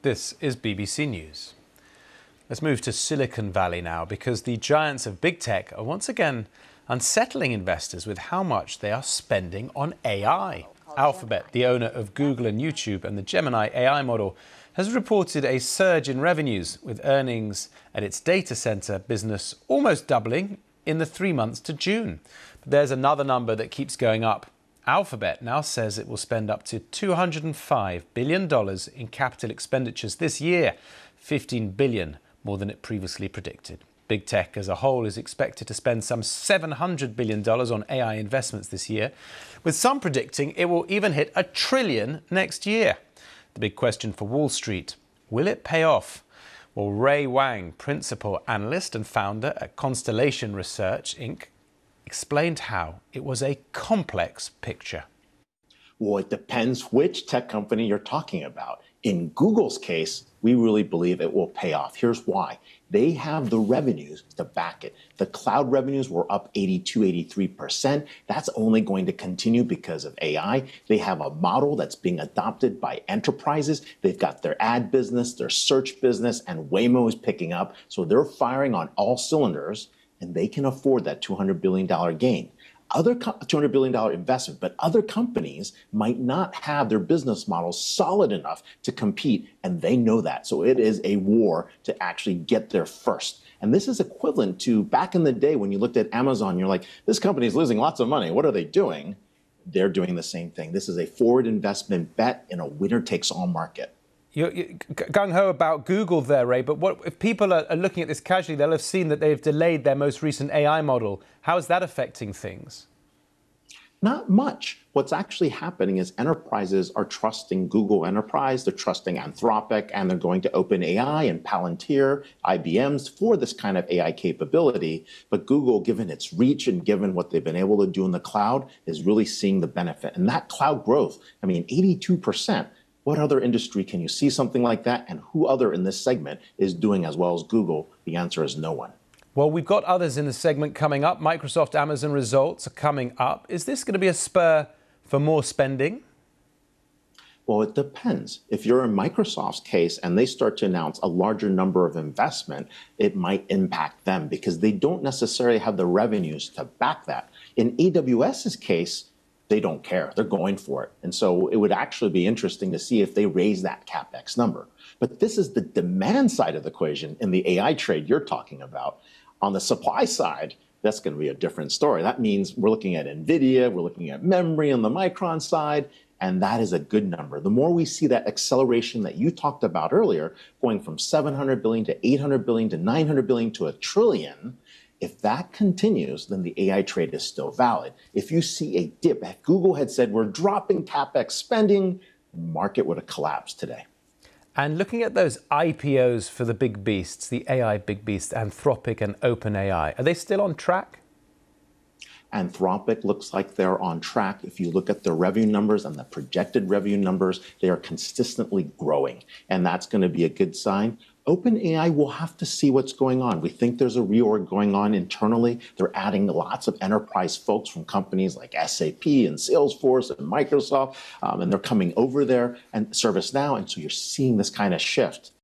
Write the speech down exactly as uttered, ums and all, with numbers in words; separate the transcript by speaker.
Speaker 1: This is B B C News. Let's move to Silicon Valley now, because the giants of big tech are once again unsettling investors with how much they are spending on A I. Alphabet, the owner of Google and YouTube and the Gemini A I model, has reported a surge in revenues, with earnings at its data center business almost doubling in the three months to June. But there's another number that keeps going up. Alphabet now says it will spend up to two hundred five billion dollars in capital expenditures this year, fifteen billion dollars more than it previously predicted. Big tech as a whole is expected to spend some seven hundred billion dollars on A I investments this year, with some predicting it will even hit a trillion next year. The big question for Wall Street: will it pay off? Well, Ray Wang, principal analyst and founder at Constellation Research, Incorporated, explained how it was a complex picture.
Speaker 2: Well, it depends which tech company you're talking about. In Google's case, we really believe it will pay off. Here's why. They have the revenues to back it. The cloud revenues were up eighty-two, eighty-three percent. That's only going to continue because of A I. They have a model that's being adopted by enterprises. They've got their ad business, their search business, and Waymo is picking up. So they're firing on all cylinders, and they can afford that two hundred billion dollars gain. Other two hundred billion dollars investment, but other companies might not have their business models solid enough to compete, and they know that. So it is a war to actually get there first. And this is equivalent to back in the day when you looked at Amazon, you're like, this company is losing lots of money. What are they doing? They're doing the same thing. This is a forward investment bet in a winner-takes-all market.
Speaker 1: You're, you're gung-ho about Google there, Ray, but what, if people are, are looking at this casually, they'll have seen that they've delayed their most recent A I model. How is that affecting things?
Speaker 2: Not much. What's actually happening is enterprises are trusting Google Enterprise, they're trusting Anthropic, and they're going to OpenAI and Palantir, I B Ms for this kind of A I capability. But Google, given its reach and given what they've been able to do in the cloud, is really seeing the benefit. And that cloud growth, I mean, eighty-two percent. What other industry can you see something like that? And who other in this segment is doing as well as Google? The answer is no one.
Speaker 1: Well, we've got others in the segment coming up. Microsoft, Amazon results are coming up. Is this going to be a spur for more spending?
Speaker 2: Well, it depends. If you're in Microsoft's case and they start to announce a larger number of investment, it might impact them because they don't necessarily have the revenues to back that. In AWS's case, they don't care. They're going for it. And so it would actually be interesting to see if they raise that CapEx number. But this is the demand side of the equation in the A I trade you're talking about. On the supply side, that's going to be a different story. That means we're looking at NVIDIA, we're looking at memory on the Micron side, and that is a good number. The more we see that acceleration that you talked about earlier, going from seven hundred billion to eight hundred billion to nine hundred billion to a trillion, if that continues, then the A I trade is still valid. If you see a dip, if Google had said we're dropping CapEx spending, the market would have collapsed today.
Speaker 1: And looking at those I P Os for the big beasts, the A I big beasts, Anthropic and OpenAI, are they still on track?
Speaker 2: Anthropic looks like they're on track. If you look at the revenue numbers and the projected revenue numbers, they are consistently growing, and that's going to be a good sign. OpenAI will have to see what's going on. We think there's a reorg going on internally. They're adding lots of enterprise folks from companies like S A P and Salesforce and Microsoft, um, and they're coming over there and ServiceNow, and so you're seeing this kind of shift.